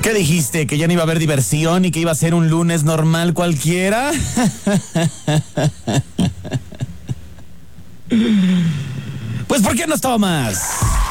¿Qué dijiste? ¿Que ya no iba a haber diversión y que iba a ser un lunes normal cualquiera? Pues ¿por qué no tomas?